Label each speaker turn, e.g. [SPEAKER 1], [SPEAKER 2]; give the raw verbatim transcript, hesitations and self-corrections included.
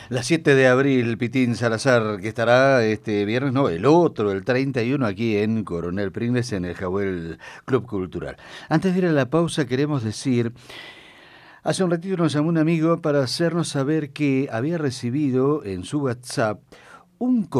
[SPEAKER 1] La siete de abril, Pitín Salazar, que estará este viernes, no, el otro, el treinta y uno, aquí en Coronel Pringles, en el Jawel Club Cultural. Antes de ir a la pausa, queremos decir, hace un ratito nos llamó un amigo para hacernos saber que había recibido en su WhatsApp un